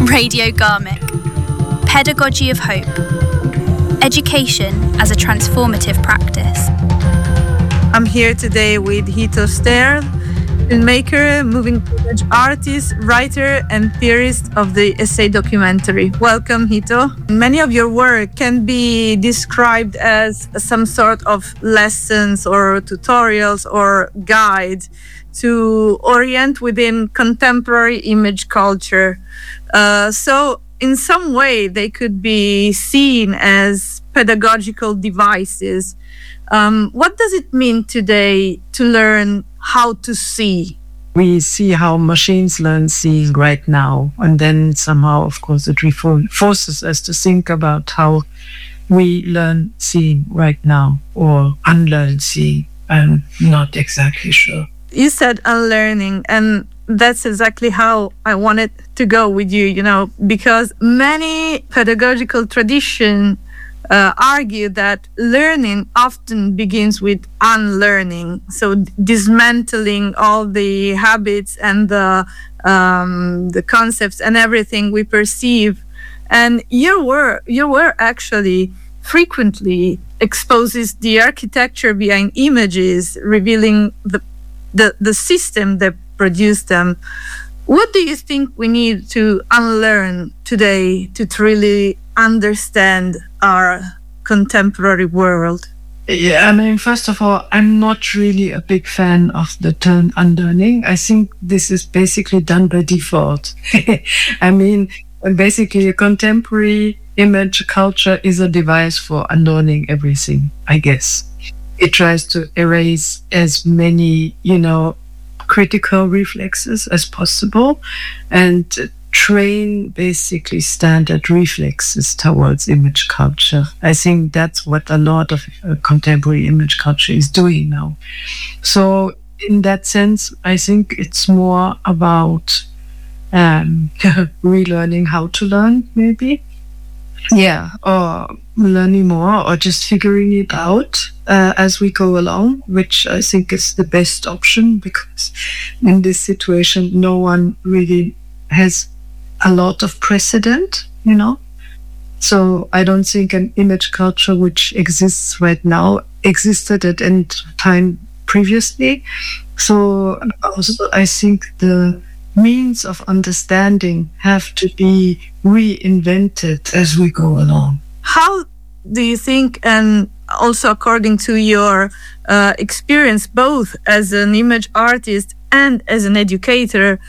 Radio Garmick. Pedagogy of Hope. Education as a transformative practice. I'm here today with Hito Stern, filmmaker, moving image artist, writer, and theorist of the essay documentary. Welcome, Hito. Many of your work can be described as some sort of lessons or tutorials or guide to orient within contemporary image culture. So in some way, they could be seen as pedagogical devices. What does it mean today to learn how to see? We see how machines learn seeing right now. And then somehow, of course, it forces us to think about how we learn seeing right now or unlearn seeing. I'm not exactly sure. You said unlearning, and that's exactly how I wanted to go with you, because many pedagogical traditions argue that learning often begins with unlearning, so dismantling all the habits and the concepts and everything we perceive. And your work actually frequently exposes the architecture behind images, revealing the system that produced them. What do you think we need to unlearn today to truly understand our contemporary world? Yeah, first of all, I'm not really a big fan of the term unlearning. I think this is basically done by default. Basically, a contemporary image culture is a device for unlearning everything, I guess. It tries to erase as many, critical reflexes as possible and train basically standard reflexes towards image culture. I think that's what a lot of contemporary image culture is doing now. So in that sense, I think it's more about relearning how to learn, maybe. Yeah, or learning more or just figuring it out as we go along, which I think is the best option, because in this situation, no one really has a lot of precedent, So I don't think an image culture which exists right now existed at any time previously. So also I think the means of understanding have to be reinvented as we go along. How do you think, and also according to your experience both as an image artist and as an educator,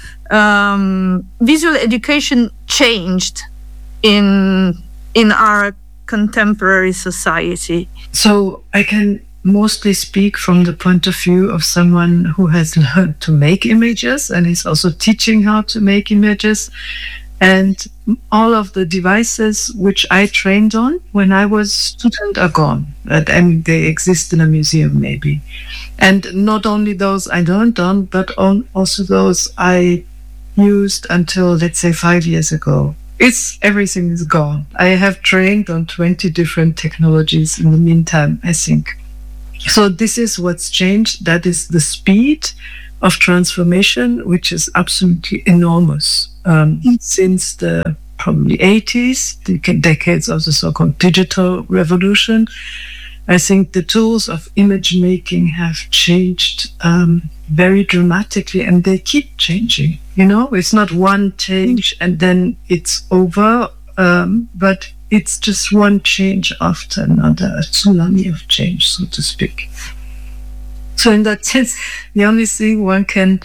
visual education changed in our contemporary society? So I can mostly speak from the point of view of someone who has learned to make images and is also teaching how to make images. And all of the devices which I trained on when I was a student are gone. They exist in a museum maybe. And not only those I learned on, but also those I used until, let's say, 5 years ago. Everything is gone. I have trained on 20 different technologies in the meantime, I think. So this is what's changed. That is the speed of transformation, which is absolutely enormous. Since the probably 80s, the decades of the so-called digital revolution, I think the tools of image making have changed very dramatically, and they keep changing. It's not one change and then it's over, but it's just one change after another, a tsunami of change, so to speak. So in that sense, the only thing one can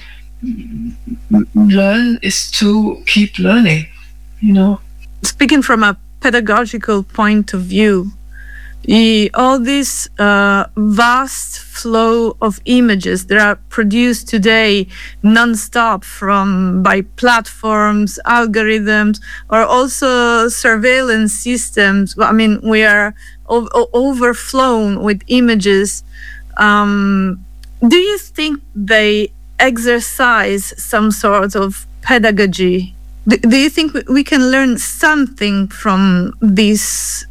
learn is to keep learning, Speaking from a pedagogical point of view, all this vast flow of images that are produced today non-stop by platforms, algorithms, or also surveillance systems. We are overflown with images. Do you think they exercise some sort of pedagogy? Do you think we can learn something from this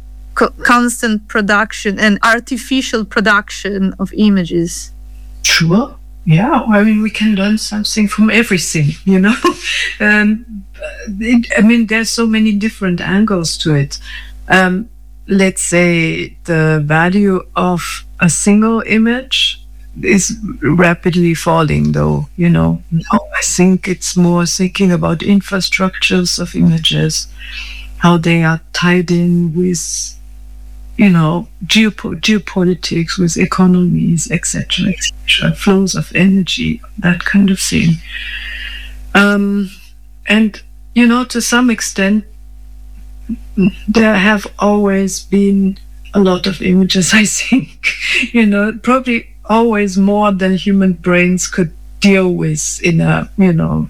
constant production and artificial production of images? Sure. Yeah, I mean, we can learn something from everything, you know. There's so many different angles to it. Let's say the value of a single image is rapidly falling, though, you know. Now I think it's more thinking about infrastructures of images, how they are tied in with, you know, geopolitics, with economies, etc., etc., flows of energy, that kind of thing. And, you know, to some extent, there have always been a lot of images, I think, you know, probably always more than human brains could deal with in a, you know,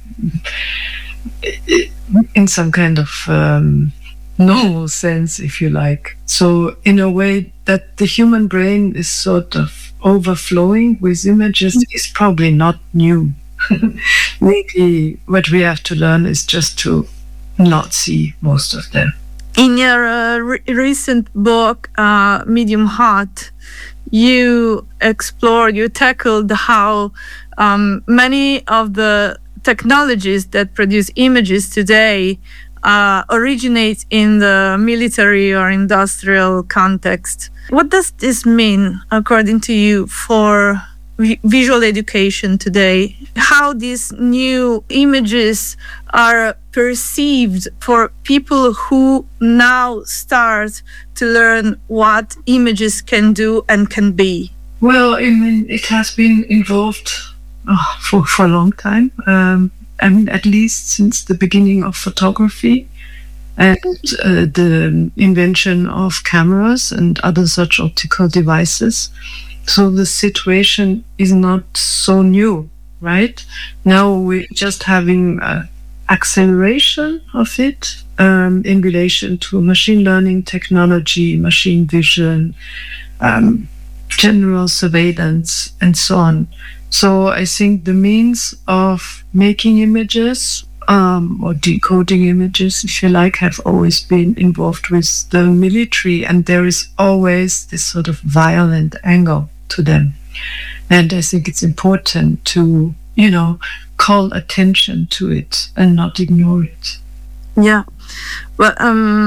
in some kind of normal sense, if you like. So in a way that the human brain is sort of overflowing with images is probably not new. Maybe what we have to learn is just to not see most of them. In your recent book, Medium Hot, you tackled how many of the technologies that produce images today originate in the military or industrial context. What does this mean, according to you, for visual education today? How these new images are perceived for people who now start to learn what images can do and can be? Well, I mean, it has been involved for a long time. I mean, at least since the beginning of photography and the invention of cameras and other such optical devices. So the situation is not so new, right? Now we're just having acceleration of it in relation to machine learning technology, machine vision, general surveillance, and so on. So I think the means of making images or decoding images, if you like, have always been involved with the military, and there is always this sort of violent angle to them. And I think it's important to, you know, call attention to it and not ignore it. Yeah. Well,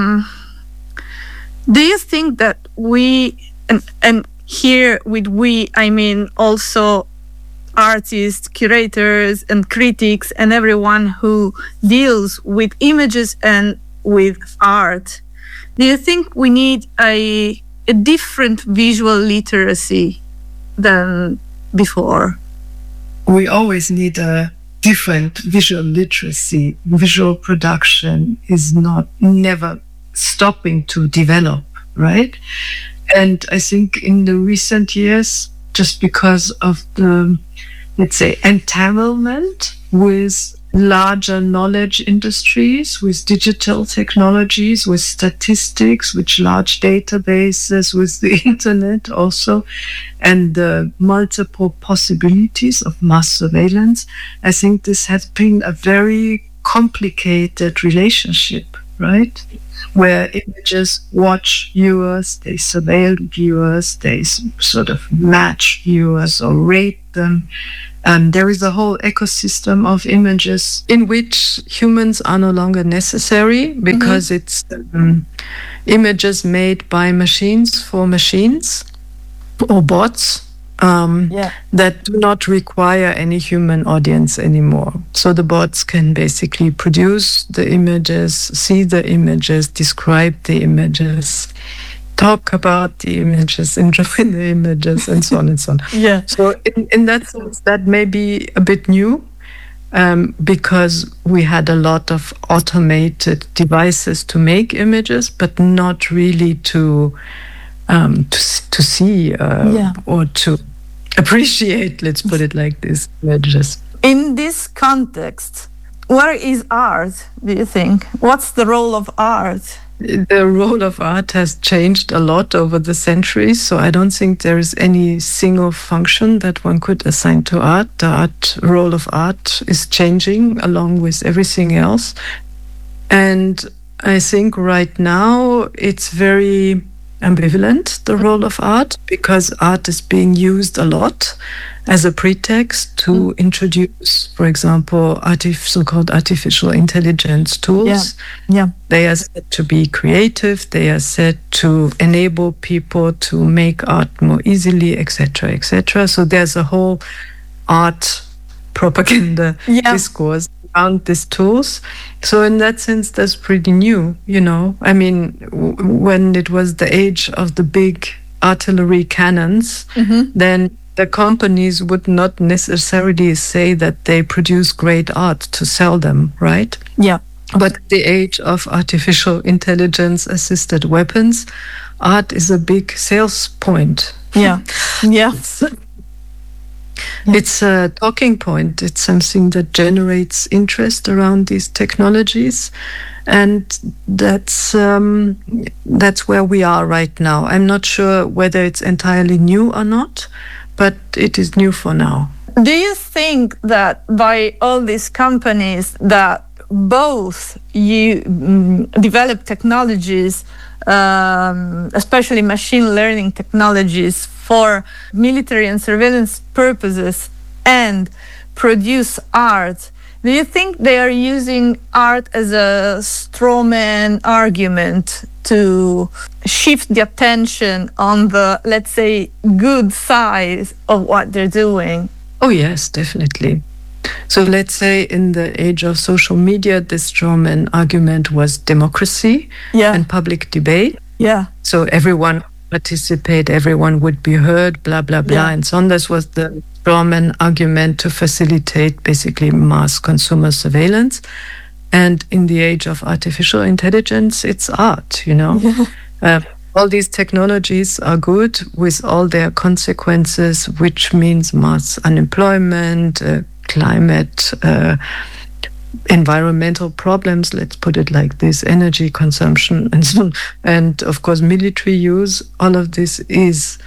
do you think that we, and here with we, I mean also artists, curators, and critics, and everyone who deals with images and with art, do you think we need a different visual literacy than before? We always need a different visual literacy. Visual production is never stopping to develop, right? And I think in the recent years, just because of the, let's say, entanglement with larger knowledge industries, with digital technologies, with statistics, with large databases, with the internet also, and the multiple possibilities of mass surveillance, I think this has been a very complicated relationship, right? Where images watch viewers, they surveil viewers, they sort of match viewers or rate them. There is a whole ecosystem of images in which humans are no longer necessary because it's images made by machines for machines or bots that do not require any human audience anymore. So the bots can basically produce the images, see the images, describe the images, talk about the images, enjoy the images, and so on and so on. Yeah. So in that sense, that may be a bit new because we had a lot of automated devices to make images, but not really to see or to appreciate, let's put it like this, images. In this context, where is art, do you think? What's the role of art? The role of art has changed a lot over the centuries, so I don't think there is any single function that one could assign to art. The role of art is changing along with everything else. And I think right now it's very ambivalent, the role of art, because art is being used a lot as a pretext to introduce, for example, so-called artificial intelligence tools. Yeah. They are said to be creative. They are said to enable people to make art more easily, etc., etc. So there's a whole art propaganda discourse around these tools. So in that sense, that's pretty new, you know. I mean, when it was the age of the big artillery cannons, then the companies would not necessarily say that they produce great art to sell them, right? Yeah. But the age of artificial intelligence assisted weapons, art is a big sales point. Yeah. Yes. It's a talking point. It's something that generates interest around these technologies. And that's where we are right now. I'm not sure whether it's entirely new or not, but it is new for now. Do you think that by all these companies that both you develop technologies, especially machine learning technologies for military and surveillance purposes, and produce art, do you think they are using art as a straw man argument to shift the attention on the, let's say, good side of what they're doing? Oh, yes, definitely. So let's say in the age of social media, the straw man argument was democracy and public debate. Yeah. So everyone participate, everyone would be heard, blah, blah, blah, and so on. This was the straw man argument to facilitate basically mass consumer surveillance. And in the age of artificial intelligence, it's art, you know. All these technologies are good with all their consequences, which means mass unemployment, climate, environmental problems, let's put it like this, energy consumption, and so on. And of course, military use, all of this is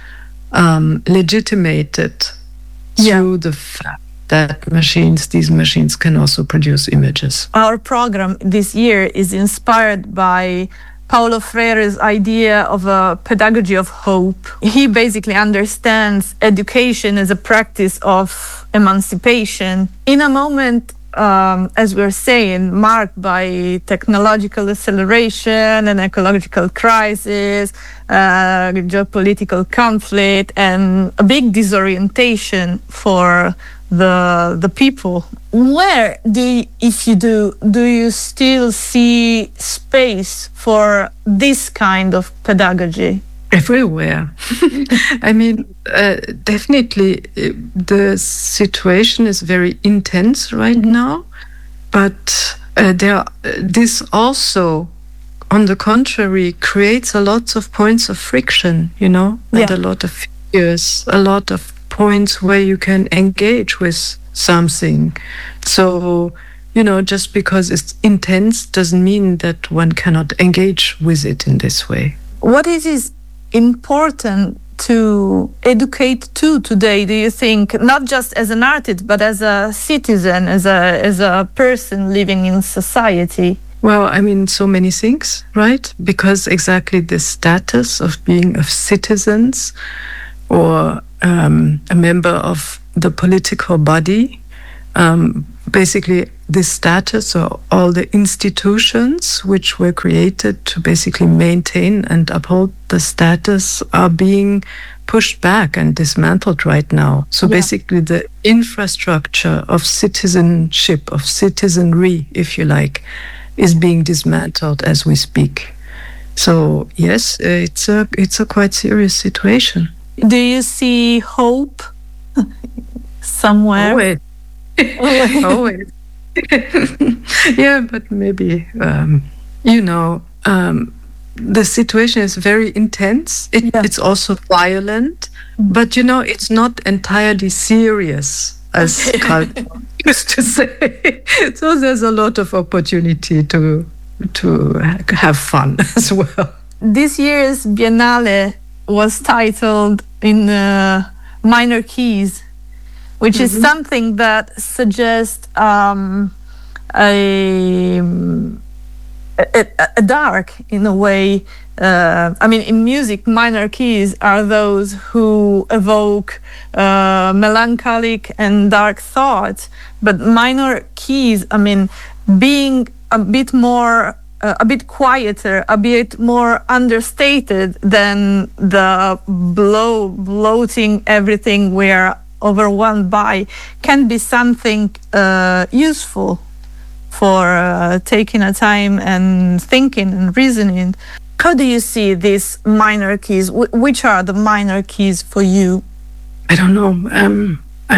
legitimated through the fact that these machines can also produce images. Our program this year is inspired by Paulo Freire's idea of a pedagogy of hope. He basically understands education as a practice of emancipation. In a moment, as we're saying, marked by technological acceleration and ecological crisis, geopolitical conflict, and a big disorientation for the people. Where do you still see space for this kind of pedagogy? Everywhere. I mean, definitely the situation is very intense right now, but this also, on the contrary, creates a lot of points of friction, you know, and a lot of fears, a lot of points where you can engage with something. So, you know, just because it's intense doesn't mean that one cannot engage with it in this way. What is important to educate today, do you think, not just as an artist, but as a citizen, as a person living in society? Well, I mean, so many things, right? Because exactly the status of being of citizens or a member of the political body, basically this status or all the institutions which were created to basically maintain and uphold the status are being pushed back and dismantled right now. So basically the infrastructure of citizenship, of citizenry, if you like, is being dismantled as we speak. So yes, it's a quite serious situation. Do you see hope somewhere? Always. Always. Yeah, but maybe, the situation is very intense. It's also violent, but, you know, it's not entirely serious, as Carl used to say. So there's a lot of opportunity to have fun as well. This year's Biennale was titled in minor keys, which is something that suggests a dark in a way. I mean, in music, minor keys are those who evoke melancholic and dark thoughts. But minor keys, I mean, being a bit more, a bit quieter, a bit more understated than the bloating everything we're overwhelmed by, can be something useful for taking a time and thinking and reasoning. How do you see these minor keys? Which are the minor keys for you? I don't know.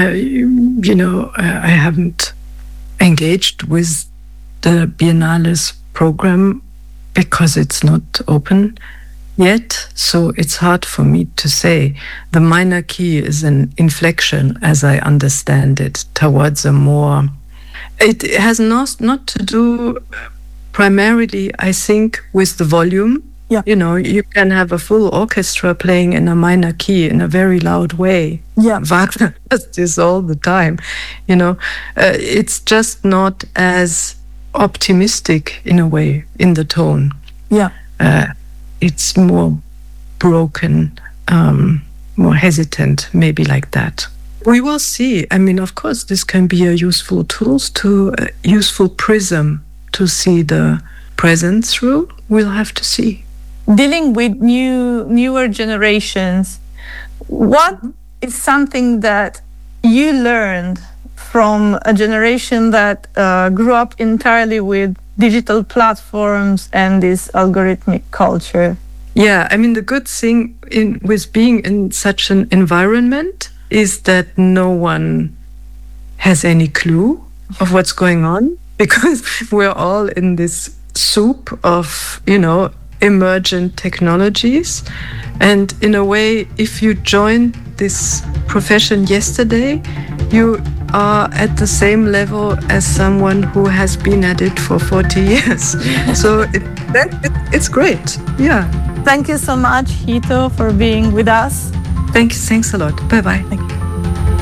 I haven't engaged with the Biennale's program because it's not open yet. So it's hard for me to say. The minor key is an inflection, as I understand it, towards a more... It has not to do primarily, I think, with the volume. Yeah. You can have a full orchestra playing in a minor key in a very loud way. Yeah. Wagner does this all the time. It's just not as optimistic in a way in the tone. Yeah. It's more broken, more hesitant, maybe like that. We will see. I mean, of course, this can be a useful useful prism to see the present through. We'll have to see. Dealing with newer generations, what is something that you learned from a generation that grew up entirely with digital platforms and this algorithmic culture? Yeah, I mean, the good thing with being in such an environment is that no one has any clue of what's going on, because we're all in this soup of, emergent technologies. And in a way, if you joined this profession yesterday, you are at the same level as someone who has been at it for 40 years. So it's great. Yeah. Thank you so much, Hito, for being with us. Thanks a lot. Bye-bye.